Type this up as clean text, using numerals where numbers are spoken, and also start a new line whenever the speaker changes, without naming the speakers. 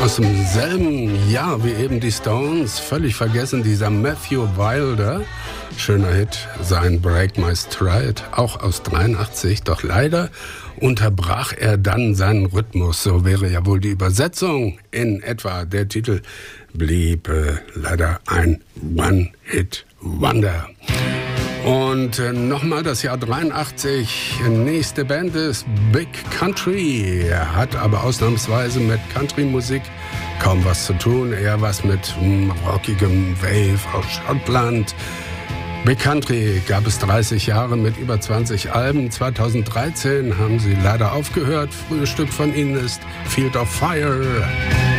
Aus demselben Jahr wie eben die Stones, völlig vergessen, dieser Matthew Wilder. Schöner Hit, sein Break My Stride, auch aus 83. Doch leider unterbrach er dann seinen Rhythmus. So wäre ja wohl die Übersetzung in etwa. Der Titel blieb leider ein One-Hit-Wonder. Und nochmal das Jahr 83, nächste Band ist Big Country, hat aber ausnahmsweise mit Country-Musik kaum was zu tun, eher was mit rockigem Wave aus Schottland. Big Country gab es 30 Jahre mit über 20 Alben. 2013 haben sie leider aufgehört. Frühes Stück von ihnen ist Field of Fire.